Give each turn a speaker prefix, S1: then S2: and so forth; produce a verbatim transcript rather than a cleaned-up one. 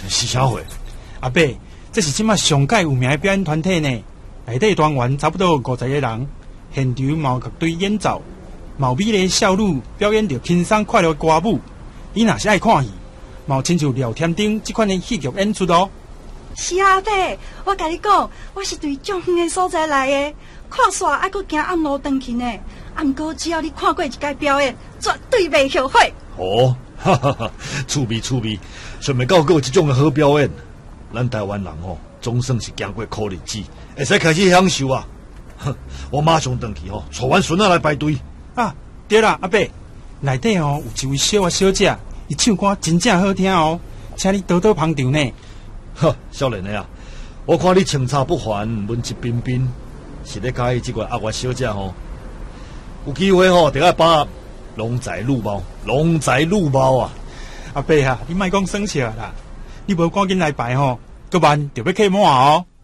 S1: 是啥货？
S2: 阿伯，这是即马上届有名的表演团体呢，内底团员差不多五十个人，现场嘛有各队演奏，嘛有美丽的少女表演着轻松快乐的歌舞。你若是爱看戏，嘛有亲像聊天顶这款的戏剧演出哦。
S3: 是啊，阿伯，我甲你讲，我是对种远的所在来的，看煞还阁行暗路回去呢。啊，毋过只要你看过一届表演，绝对袂后悔。
S1: 哦，哈哈哈，趣味趣味，想袂到有这种的好表演。咱台湾人哦，总算是经过苦日子，会使开始享受啊！哼，我马上回去哦，带阮孙仔来排队。
S2: 啊，对啦，阿伯，内底哦有一位小啊小姐，伊唱歌真正好听哦，请你多多捧场呢。
S1: 呵，少年的啊，我看你清茶不还，文质彬彬，是咧介意这个阿月小姐吼。有机会吼，得要把龙仔入包，龙仔入包啊！
S2: 阿伯啊，你莫讲生笑啦，你无赶紧来排吼，搁慢就要客满哦。